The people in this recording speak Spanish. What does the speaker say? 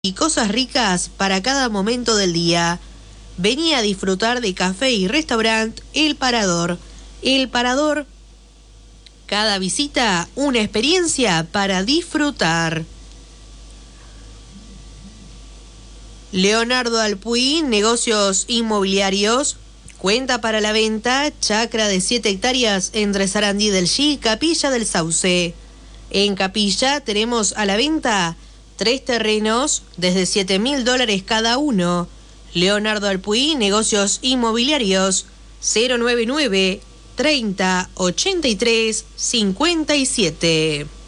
y cosas ricas para cada momento del día. Vení a disfrutar de café y restaurante El Parador. El Parador, cada visita una experiencia para disfrutar. Leonardo Alpuy, negocios inmobiliarios. Cuenta para la venta, chacra de 7 hectáreas entre Sarandí del Chi y Capilla del Sauce. En Capilla tenemos a la venta 3 terrenos desde $7.000 cada uno. Leonardo Alpuy, negocios inmobiliarios, 099 30 83 57.